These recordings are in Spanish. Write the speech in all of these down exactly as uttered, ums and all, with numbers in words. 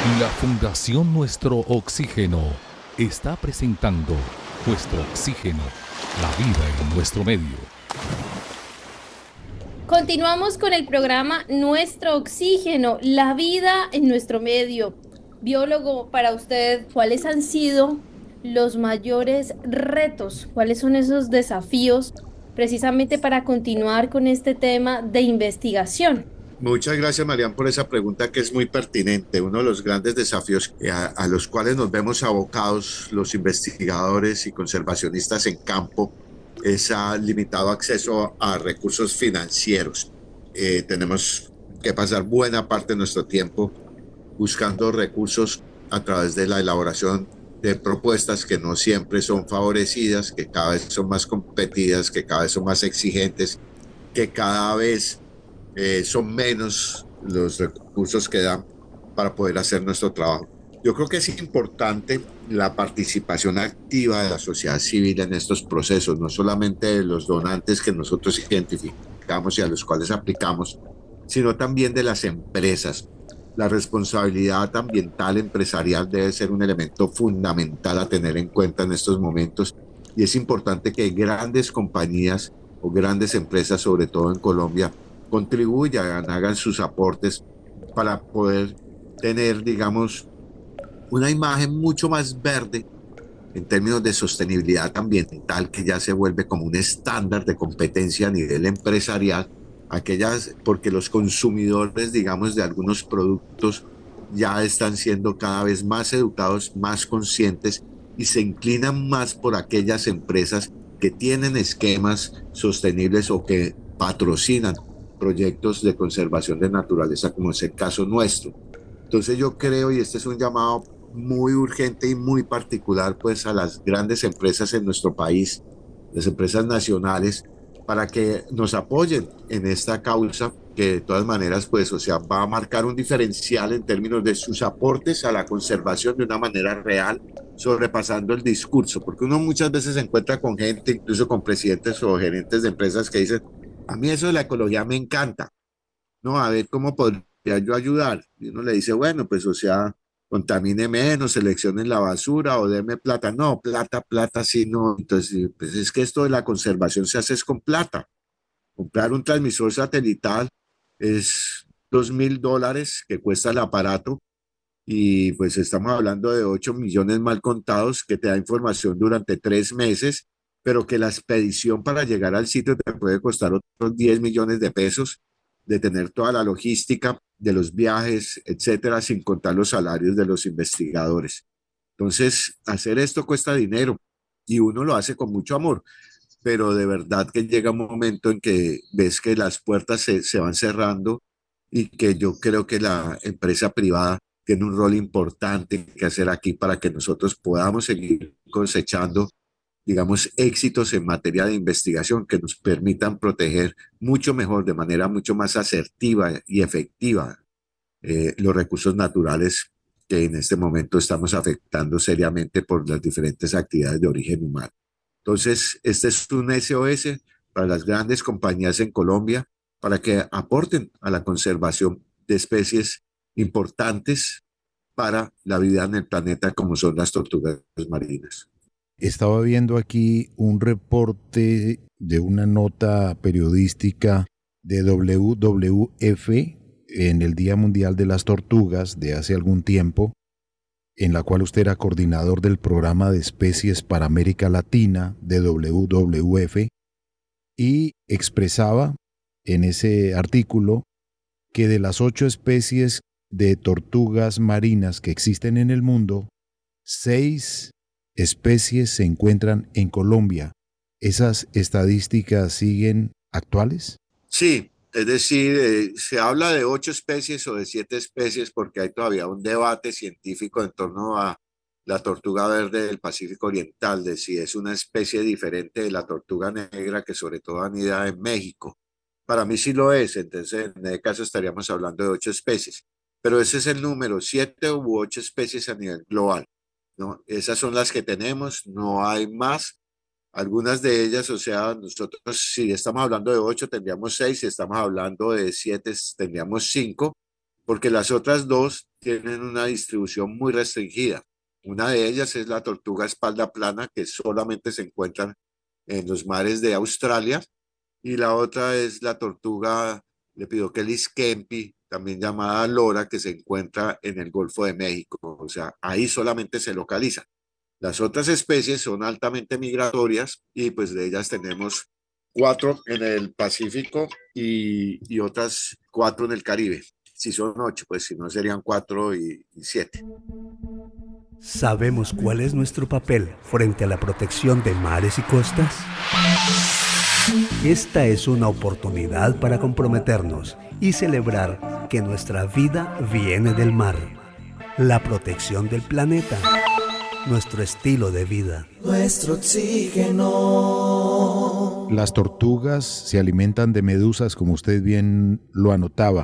La Fundación Nuestro Oxígeno está presentando Nuestro Oxígeno, la vida en nuestro medio. Continuamos con el programa Nuestro Oxígeno, la vida en nuestro medio. Biólogo, para usted, ¿cuáles han sido los mayores retos? ¿Cuáles son esos desafíos precisamente para continuar con este tema de investigación? Muchas gracias, Marian, por esa pregunta que es muy pertinente. Uno de los grandes desafíos a, a los cuales nos vemos abocados los investigadores y conservacionistas en campo es el limitado acceso a recursos financieros. Eh, tenemos que pasar buena parte de nuestro tiempo buscando recursos a través de la elaboración de propuestas que no siempre son favorecidas, que cada vez son más competidas, que cada vez son más exigentes, que cada vez eh, son menos los recursos que dan para poder hacer nuestro trabajo. Yo creo que es importante la participación activa de la sociedad civil en estos procesos, no solamente de los donantes que nosotros identificamos y a los cuales aplicamos, sino también de las empresas. La responsabilidad ambiental empresarial debe ser un elemento fundamental a tener en cuenta en estos momentos y es importante que grandes compañías o grandes empresas, sobre todo en Colombia, contribuyan, hagan sus aportes para poder tener, digamos, una imagen mucho más verde en términos de sostenibilidad ambiental, que ya se vuelve como un estándar de competencia a nivel empresarial, aquellas, porque los consumidores, digamos, de algunos productos ya están siendo cada vez más educados, más conscientes y se inclinan más por aquellas empresas que tienen esquemas sostenibles o que patrocinan proyectos de conservación de naturaleza, como es el caso nuestro. Entonces yo creo, y este es un llamado muy urgente y muy particular, pues a las grandes empresas en nuestro país, las empresas nacionales, para que nos apoyen en esta causa que de todas maneras, pues, o sea, va a marcar un diferencial en términos de sus aportes a la conservación de una manera real, sobrepasando el discurso, porque uno muchas veces se encuentra con gente, incluso con presidentes o gerentes de empresas que dicen, a mí eso de la ecología me encanta, ¿no? A ver cómo podría yo ayudar. Y uno le dice, bueno, pues o sea, contamine menos, seleccione la basura o deme plata. No, plata, plata, sí, no. Entonces, pues es que esto de la conservación se hace es con plata. Comprar un transmisor satelital es dos mil dólares que cuesta el aparato y pues estamos hablando de ocho millones mal contados que te da información durante tres meses, pero que la expedición para llegar al sitio te puede costar otros diez millones de pesos, de tener toda la logística de los viajes, etcétera, sin contar los salarios de los investigadores. Entonces, hacer esto cuesta dinero y uno lo hace con mucho amor, pero de verdad que llega un momento en que ves que las puertas se, se van cerrando y que yo creo que la empresa privada tiene un rol importante que hacer aquí para que nosotros podamos seguir cosechando, digamos, éxitos en materia de investigación que nos permitan proteger mucho mejor, de manera mucho más asertiva y efectiva, eh, los recursos naturales que en este momento estamos afectando seriamente por las diferentes actividades de origen humano. Entonces, este es un S O S para las grandes compañías en Colombia para que aporten a la conservación de especies importantes para la vida en el planeta, como son las tortugas marinas. Estaba viendo aquí un reporte de una nota periodística de W W F en el Día Mundial de las Tortugas de hace algún tiempo, en la cual usted era coordinador del programa de especies para América Latina de W W F, y expresaba en ese artículo que de las ocho especies de tortugas marinas que existen en el mundo, seis especies se encuentran en Colombia. ¿Esas estadísticas siguen actuales? Sí, es decir, eh, se habla de ocho especies o de siete especies porque hay todavía un debate científico en torno a la tortuga verde del Pacífico Oriental, de si es una especie diferente de la tortuga negra que sobre todo anida en México. Para mí sí lo es, entonces en ese caso estaríamos hablando de ocho especies, pero ese es el número, siete u ocho especies a nivel global, ¿no? Esas son las que tenemos, no hay más. Algunas de ellas, o sea, nosotros si estamos hablando de ocho tendríamos seis, si estamos hablando de siete tendríamos cinco, porque las otras dos tienen una distribución muy restringida. Una de ellas es la tortuga espalda plana, que solamente se encuentra en los mares de Australia, y la otra es la tortuga Lepidopteris kempi, también llamada lora, que se encuentra en el Golfo de México. O sea, ahí solamente se localiza. Las otras especies son altamente migratorias y pues de ellas tenemos cuatro en el Pacífico y, y otras cuatro en el Caribe. Si son ocho, pues si no serían cuatro y, y siete. ¿Sabemos cuál es nuestro papel frente a la protección de mares y costas? Esta es una oportunidad para comprometernos y celebrar que nuestra vida viene del mar, la protección del planeta, nuestro estilo de vida, nuestro oxígeno. Las tortugas se alimentan de medusas, como usted bien lo anotaba.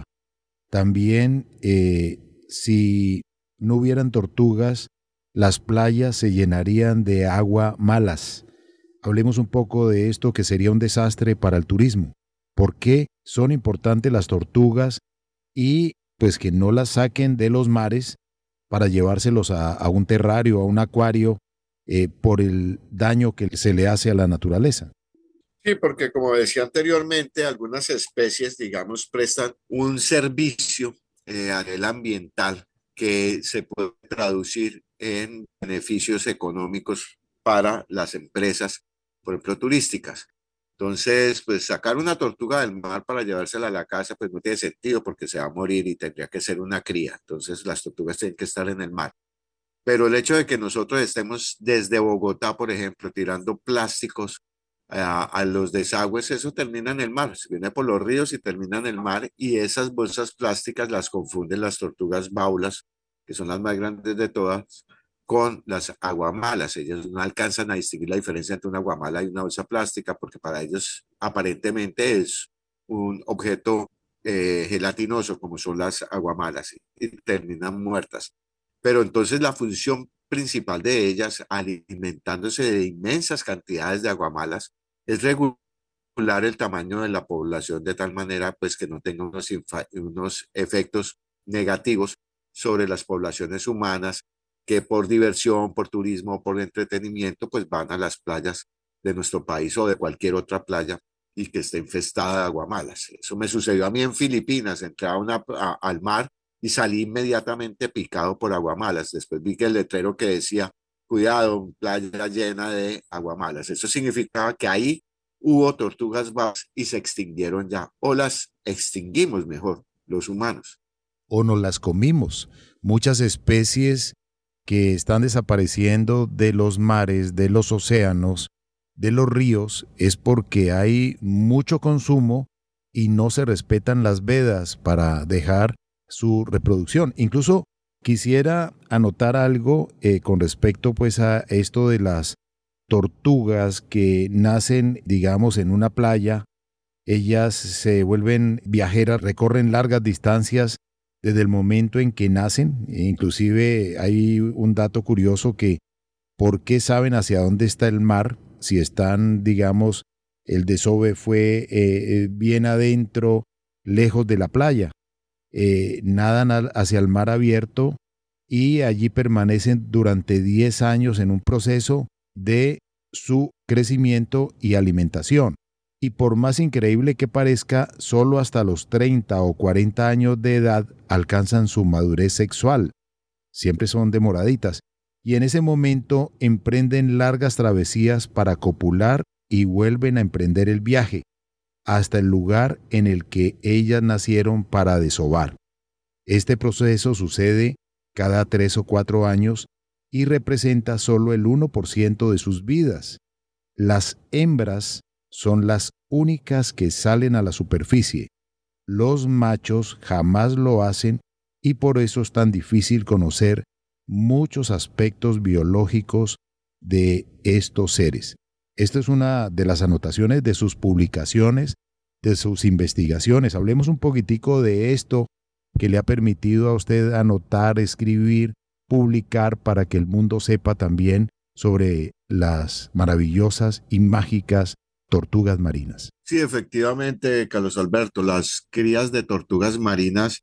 También, eh, si no hubieran tortugas, las playas se llenarían de agua malas. Hablemos un poco de esto, que sería un desastre para el turismo. ¿Por qué son importantes las tortugas? Y pues que no las saquen de los mares para llevárselos a, a un terrario, a un acuario, eh, por el daño que se le hace a la naturaleza. Sí, porque como decía anteriormente, algunas especies, digamos, prestan un servicio eh, a nivel ambiental que se puede traducir en beneficios económicos para las empresas, por ejemplo, turísticas. Entonces, pues sacar una tortuga del mar para llevársela a la casa, pues no tiene sentido porque se va a morir y tendría que ser una cría. Entonces, las tortugas tienen que estar en el mar. Pero el hecho de que nosotros estemos desde Bogotá, por ejemplo, tirando plásticos a, a los desagües, eso termina en el mar. Se viene por los ríos y termina en el mar, y esas bolsas plásticas las confunden las tortugas baulas, que son las más grandes de todas, con las aguamalas. Ellos no alcanzan a distinguir la diferencia entre una aguamala y una bolsa plástica, porque para ellos aparentemente es un objeto eh, gelatinoso, como son las aguamalas, y terminan muertas. Pero entonces la función principal de ellas, alimentándose de inmensas cantidades de aguamalas, es regular el tamaño de la población de tal manera pues que no tenga unos, unos efectos negativos sobre las poblaciones humanas, que por diversión, por turismo, por entretenimiento, pues van a las playas de nuestro país o de cualquier otra playa y que esté infestada de aguamalas. Eso me sucedió a mí en Filipinas. Entré a una, a, al mar y salí inmediatamente picado por aguamalas. Después vi que el letrero que decía, cuidado, playa llena de aguamalas. Eso significaba que ahí hubo tortugas babas y se extinguieron ya, o las extinguimos mejor, los humanos. O nos las comimos. Muchas especies que están desapareciendo de los mares, de los océanos, de los ríos, es porque hay mucho consumo y no se respetan las vedas para dejar su reproducción. Incluso quisiera anotar algo eh, con respecto pues a esto de las tortugas que nacen, digamos, en una playa. Ellas se vuelven viajeras, recorren largas distancias desde el momento en que nacen. Inclusive hay un dato curioso que ¿por qué saben hacia dónde está el mar? Si están, digamos, el desove fue eh, bien adentro, lejos de la playa. Eh, nadan al, hacia el mar abierto y allí permanecen durante diez años en un proceso de su crecimiento y alimentación. Y por más increíble que parezca, solo hasta los treinta o cuarenta años de edad alcanzan su madurez sexual. Siempre son demoraditas. Y en ese momento emprenden largas travesías para copular y vuelven a emprender el viaje hasta el lugar en el que ellas nacieron para desovar. Este proceso sucede cada tres o cuatro años y representa solo el uno por ciento de sus vidas. Las hembras son las únicas que salen a la superficie. Los machos jamás lo hacen y por eso es tan difícil conocer muchos aspectos biológicos de estos seres. Esta es una de las anotaciones de sus publicaciones, de sus investigaciones. Hablemos un poquitico de esto que le ha permitido a usted anotar, escribir, publicar para que el mundo sepa también sobre las maravillosas y mágicas tortugas marinas. Sí, efectivamente, Carlos Alberto, las crías de tortugas marinas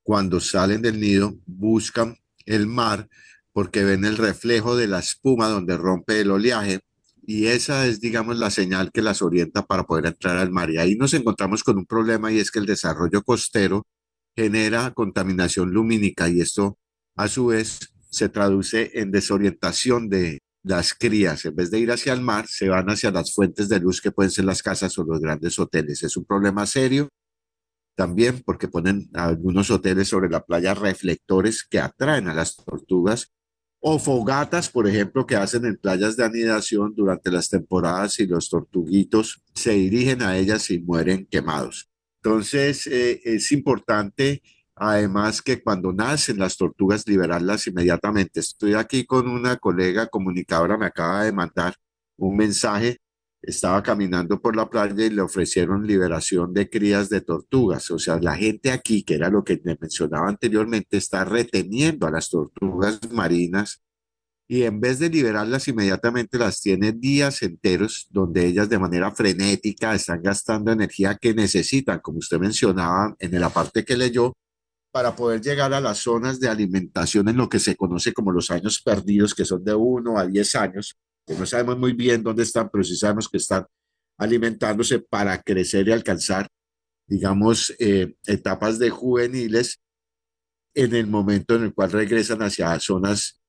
cuando salen del nido, buscan el mar porque ven el reflejo de la espuma donde rompe el oleaje y esa es, digamos, la señal que las orienta para poder entrar al mar. Y ahí nos encontramos con un problema y es que el desarrollo costero genera contaminación lumínica y esto a su vez se traduce en desorientación de las crías. En vez de ir hacia el mar, se van hacia las fuentes de luz que pueden ser las casas o los grandes hoteles. Es un problema serio también porque ponen algunos hoteles sobre la playa reflectores que atraen a las tortugas o fogatas, por ejemplo, que hacen en playas de anidación durante las temporadas y los tortuguitos se dirigen a ellas y mueren quemados. Entonces, eh, es importante, además, que cuando nacen las tortugas, liberarlas inmediatamente. Estoy aquí con una colega comunicadora, me acaba de mandar un mensaje. Estaba caminando por la playa y le ofrecieron liberación de crías de tortugas. O sea, la gente aquí, que era lo que le mencionaba anteriormente, está reteniendo a las tortugas marinas y en vez de liberarlas inmediatamente las tiene días enteros donde ellas de manera frenética están gastando energía que necesitan, como usted mencionaba en la parte que leyó, para poder llegar a las zonas de alimentación en lo que se conoce como los años perdidos, que son de uno a diez años, que no sabemos muy bien dónde están, pero sí sabemos que están alimentándose para crecer y alcanzar, digamos, eh, etapas de juveniles en el momento en el cual regresan hacia zonas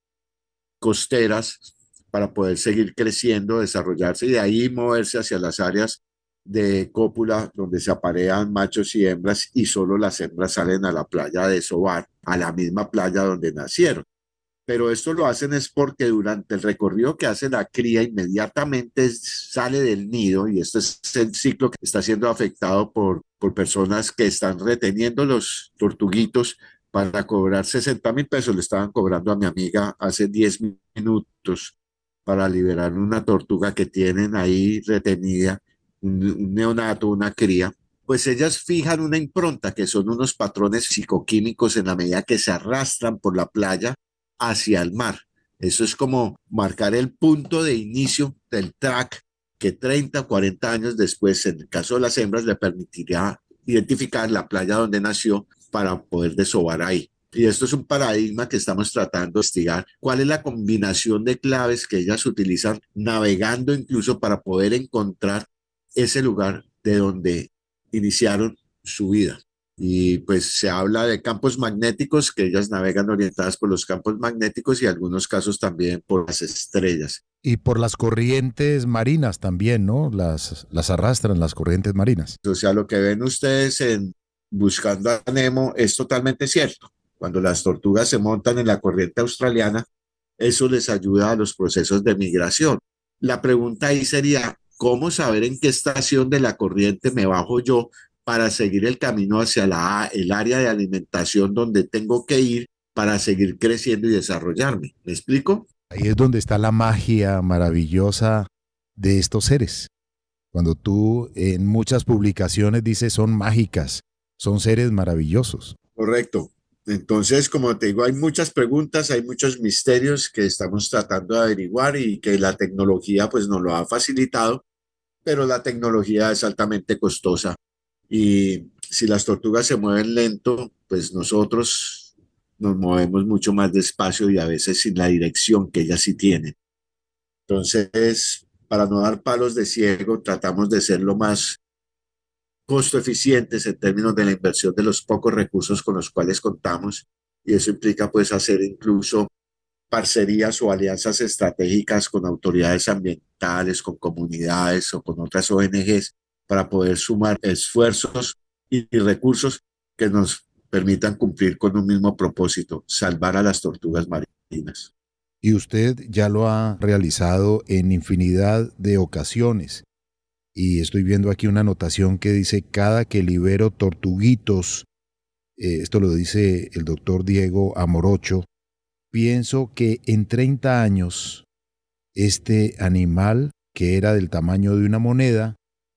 costeras para poder seguir creciendo, desarrollarse y de ahí moverse hacia las áreas de cópula donde se aparean machos y hembras y solo las hembras salen a la playa de desovar, a la misma playa donde nacieron. Pero esto lo hacen es porque durante el recorrido que hace la cría inmediatamente sale del nido y este es el ciclo que está siendo afectado por, por personas que están reteniendo los tortuguitos para cobrar sesenta mil pesos. Le estaban cobrando a mi amiga hace diez minutos para liberar una tortuga que tienen ahí retenida, un, un neonato, una cría. Pues ellas fijan una impronta que son unos patrones psicoquímicos en la medida que se arrastran por la playa hacia el mar. Eso es como marcar el punto de inicio del track que treinta o cuarenta años después, en el caso de las hembras, le permitirá identificar la playa donde nació para poder desovar ahí. Y esto es un paradigma que estamos tratando de investigar. ¿Cuál es la combinación de claves que ellas utilizan navegando incluso para poder encontrar ese lugar de donde iniciaron su vida? Y pues se habla de campos magnéticos, que ellas navegan orientadas por los campos magnéticos y en algunos casos también por las estrellas. Y por las corrientes marinas también, ¿no? Las, las arrastran las corrientes marinas. O sea, lo que ven ustedes en Buscando a Nemo es totalmente cierto. Cuando las tortugas se montan en la corriente australiana, eso les ayuda a los procesos de migración. La pregunta ahí sería, ¿cómo saber en qué estación de la corriente me bajo yo para seguir el camino hacia la, el área de alimentación donde tengo que ir para seguir creciendo y desarrollarme? ¿Me explico? Ahí es donde está la magia maravillosa de estos seres. Cuando tú en muchas publicaciones dices son mágicas, son seres maravillosos. Correcto. Entonces, como te digo, hay muchas preguntas, hay muchos misterios que estamos tratando de averiguar y que la tecnología pues nos lo ha facilitado, pero la tecnología es altamente costosa. Y si las tortugas se mueven lento, pues nosotros nos movemos mucho más despacio y a veces sin la dirección que ellas sí tienen. Entonces, para no dar palos de ciego, tratamos de ser lo más costo eficientes en términos de la inversión de los pocos recursos con los cuales contamos. Y eso implica pues hacer incluso parcerías o alianzas estratégicas con autoridades ambientales, con comunidades o con otras O N Ges para poder sumar esfuerzos y, y recursos que nos permitan cumplir con un mismo propósito, salvar a las tortugas marinas. Y usted ya lo ha realizado en infinidad de ocasiones. Y estoy viendo aquí una anotación que dice, cada que libero tortuguitos, eh, esto lo dice el doctor Diego Amorocho, pienso que en treinta años este animal, que era del tamaño de una moneda,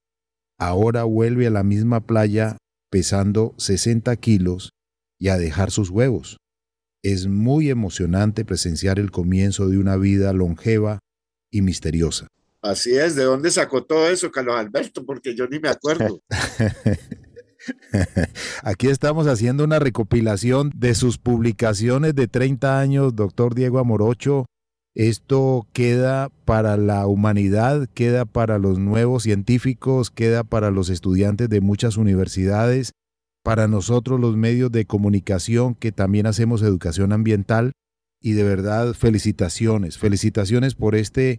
ahora vuelve a la misma playa pesando sesenta kilos y a dejar sus huevos. Es muy emocionante presenciar el comienzo de una vida longeva y misteriosa. Así es. ¿De dónde sacó todo eso, Carlos Alberto? Porque yo ni me acuerdo. Aquí estamos haciendo una recopilación de sus publicaciones de treinta años, doctor Diego Amorocho. Esto queda para la humanidad, queda para los nuevos científicos, queda para los estudiantes de muchas universidades, para nosotros los medios de comunicación que también hacemos educación ambiental. Y de verdad, felicitaciones, felicitaciones por este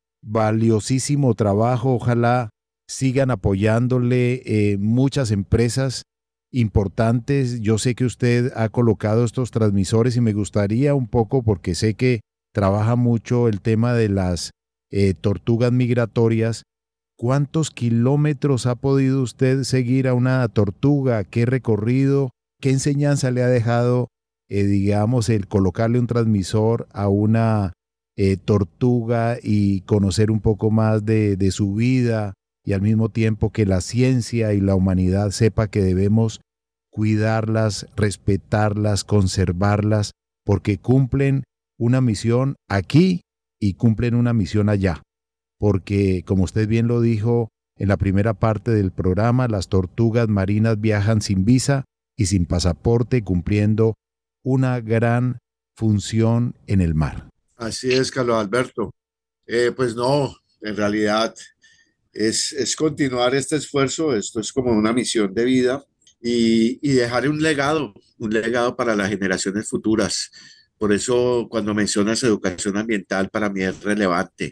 valiosísimo trabajo. Ojalá sigan apoyándole eh, muchas empresas importantes. Yo sé que usted ha colocado estos transmisores y me gustaría un poco, porque sé que trabaja mucho el tema de las eh, tortugas migratorias. ¿Cuántos kilómetros ha podido usted seguir a una tortuga? ¿Qué recorrido? ¿Qué enseñanza le ha dejado, eh, digamos, el colocarle un transmisor a una eh, tortuga y conocer un poco más de, de su vida? Y al mismo tiempo que la ciencia y la humanidad sepa que debemos cuidarlas, respetarlas, conservarlas, porque cumplen una misión aquí y cumplen una misión allá. Porque, como usted bien lo dijo en la primera parte del programa, las tortugas marinas viajan sin visa y sin pasaporte, cumpliendo una gran función en el mar. Así es, Carlos Alberto. Eh, pues no, en realidad es, es continuar este esfuerzo. Esto es como una misión de vida y, y dejar un legado, un legado para las generaciones futuras. Por eso cuando mencionas educación ambiental, para mí es relevante.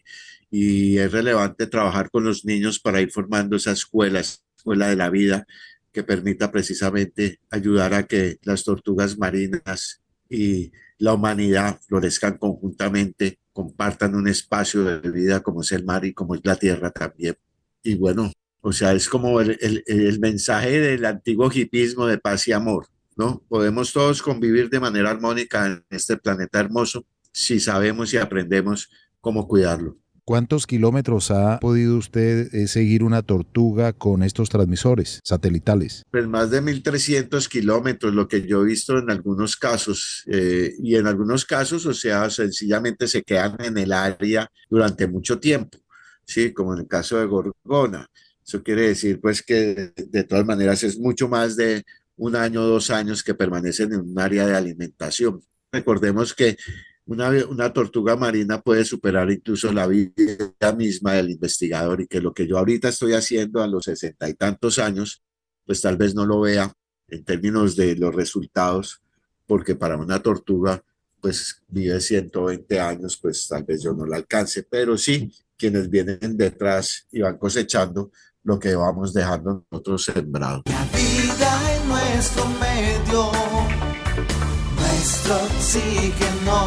Y es relevante trabajar con los niños para ir formando esa escuela, escuela de la vida, que permita precisamente ayudar a que las tortugas marinas y la humanidad florezcan conjuntamente, compartan un espacio de vida como es el mar y como es la tierra también. Y bueno, o sea, es como el, el, el mensaje del antiguo hipismo de paz y amor, ¿no? Podemos todos convivir de manera armónica en este planeta hermoso si sabemos y aprendemos cómo cuidarlo. ¿Cuántos kilómetros ha podido usted eh, seguir una tortuga con estos transmisores satelitales? Pues más de mil trescientos kilómetros, lo que yo he visto en algunos casos. Eh, y en algunos casos, o sea, sencillamente se quedan en el área durante mucho tiempo, ¿sí? Como en el caso de Gorgona. Eso quiere decir, pues, que de, de todas maneras es mucho más de un año o dos años que permanecen en un área de alimentación. Recordemos que Una, una tortuga marina puede superar incluso la vida misma del investigador, y que lo que yo ahorita estoy haciendo a los sesenta y tantos años, pues tal vez no lo vea en términos de los resultados, porque para una tortuga, pues vive ciento veinte años, pues tal vez yo no la alcance, pero sí quienes vienen detrás y van cosechando lo que vamos dejando nosotros sembrado. La vida en nuestro medio, nuestro oxígeno.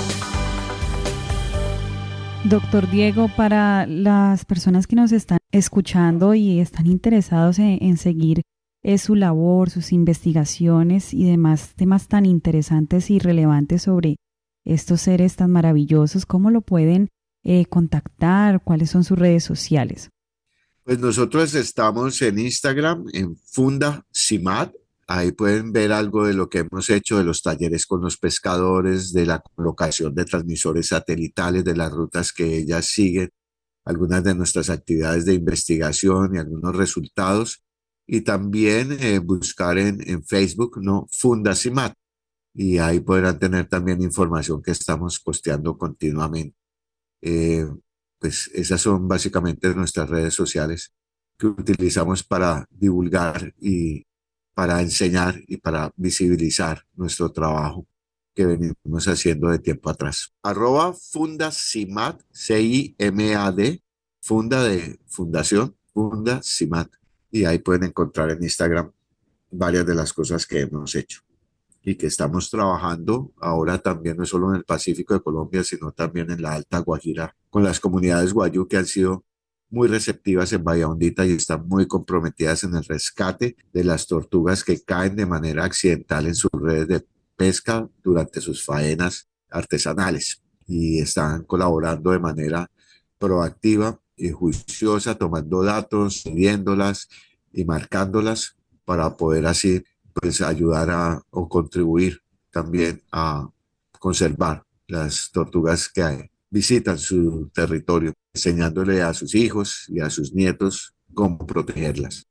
Doctor Diego, para las personas que nos están escuchando y están interesados en, en seguir eh, su labor, sus investigaciones y demás temas tan interesantes y relevantes sobre estos seres tan maravillosos, ¿cómo lo pueden eh, contactar? ¿Cuáles son sus redes sociales? Pues nosotros estamos en Instagram, en Funda CIMAT. Ahí pueden ver algo de lo que hemos hecho, de los talleres con los pescadores, de la colocación de transmisores satelitales, de las rutas que ellas siguen, algunas de nuestras actividades de investigación y algunos resultados. Y también eh, buscar en, en Facebook, ¿no? Funda CIMAT. Y ahí podrán tener también información que estamos posteando continuamente. Eh, pues esas son básicamente nuestras redes sociales que utilizamos para divulgar y para enseñar y para visibilizar nuestro trabajo que venimos haciendo de tiempo atrás. Arroba Funda CIMAT, C I M A D, Funda de Fundación, Funda CIMAT. Y ahí pueden encontrar en Instagram varias de las cosas que hemos hecho y que estamos trabajando ahora también, no solo en el Pacífico de Colombia, sino también en la Alta Guajira, con las comunidades guayú que han sido muy receptivas en Bahía Hondita y están muy comprometidas en el rescate de las tortugas que caen de manera accidental en sus redes de pesca durante sus faenas artesanales, y están colaborando de manera proactiva y juiciosa, tomando datos, midiéndolas y marcándolas para poder así pues ayudar a, o contribuir también a conservar las tortugas que hay, visitan su territorio, enseñándole a sus hijos y a sus nietos cómo protegerlas.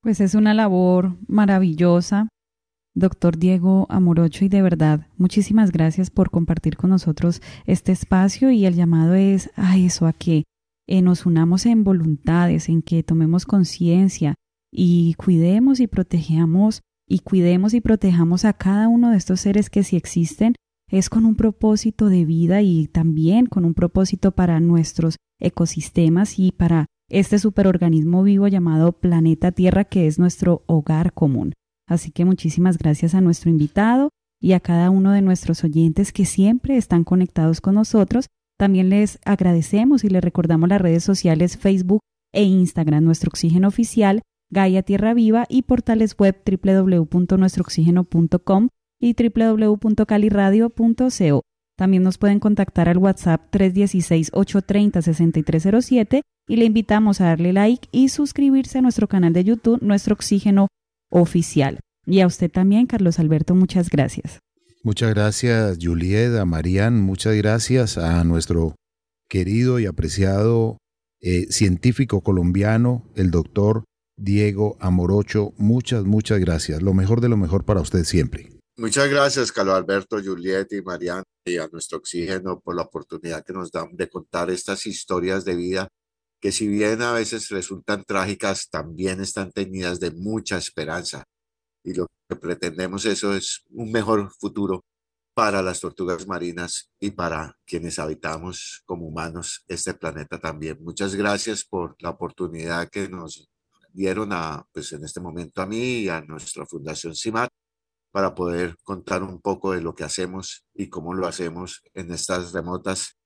Pues es una labor maravillosa, doctor Diego Amorocho, y de verdad, muchísimas gracias por compartir con nosotros este espacio, y el llamado es a eso, a que eh, nos unamos en voluntades, en que tomemos conciencia y cuidemos y protejamos y cuidemos y protejamos a cada uno de estos seres que, si existen, es con un propósito de vida y también con un propósito para nuestros ecosistemas y para este superorganismo vivo llamado planeta Tierra, que es nuestro hogar común. Así que muchísimas gracias a nuestro invitado y a cada uno de nuestros oyentes que siempre están conectados con nosotros. También les agradecemos y les recordamos las redes sociales Facebook e Instagram, Nuestro Oxígeno Oficial, Gaia Tierra Viva, y portales web doble u doble u doble u punto nuestro oxígeno punto com y doble u doble u doble u punto cali radio punto co. También nos pueden contactar al WhatsApp tres uno seis, ocho tres cero, seis tres cero siete y le invitamos a darle like y suscribirse a nuestro canal de YouTube, Nuestro Oxígeno Oficial. Y a usted también, Carlos Alberto, muchas gracias. Muchas gracias, Juliet, a Marian, muchas gracias a nuestro querido y apreciado eh, científico colombiano, el doctor Diego Amorocho. Muchas, muchas gracias. Lo mejor de lo mejor para usted siempre. Muchas gracias, Carlos Alberto, Juliet y Marian, y a Nuestro Oxígeno por la oportunidad que nos dan de contar estas historias de vida que, si bien a veces resultan trágicas, también están teñidas de mucha esperanza. Y lo que pretendemos eso es un mejor futuro para las tortugas marinas y para quienes habitamos como humanos este planeta también. Muchas gracias por la oportunidad que nos dieron a, pues en este momento a mí y a nuestra Fundación CIMAT, para poder contar un poco de lo que hacemos y cómo lo hacemos en estas remotas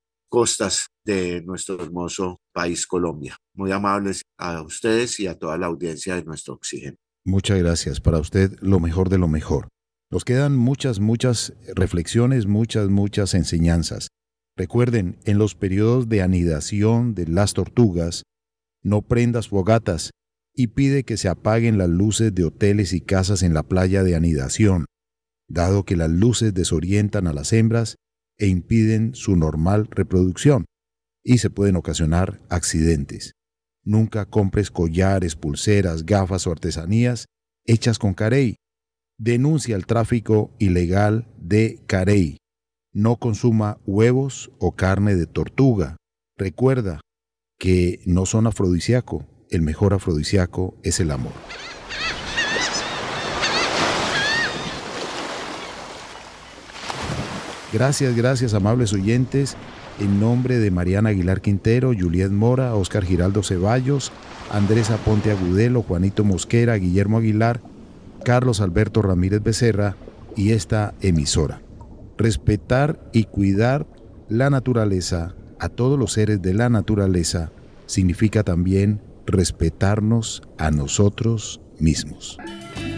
costas de nuestro hermoso país Colombia. Muy amables a ustedes y a toda la audiencia de Nuestro Oxígeno. Muchas gracias. Para usted, lo mejor de lo mejor. Nos quedan muchas, muchas reflexiones, muchas, muchas enseñanzas. Recuerden, en los periodos de anidación de las tortugas, no prendas fogatas y pide que se apaguen las luces de hoteles y casas en la playa de anidación, dado que las luces desorientan a las hembras e impiden su normal reproducción y se pueden ocasionar accidentes. Nunca compres collares, pulseras, gafas o artesanías hechas con carey. Denuncia el tráfico ilegal de carey. No consuma huevos o carne de tortuga. Recuerda que no son afrodisíaco. El mejor afrodisíaco es el amor. Gracias, gracias, amables oyentes. En nombre de Mariana Aguilar Quintero, Juliet Mora, Óscar Giraldo Ceballos, Andrés Aponte Agudelo, Juanito Mosquera, Guillermo Aguilar, Carlos Alberto Ramírez Becerra y esta emisora. Respetar y cuidar la naturaleza, a todos los seres de la naturaleza, significa también respetarnos a nosotros mismos.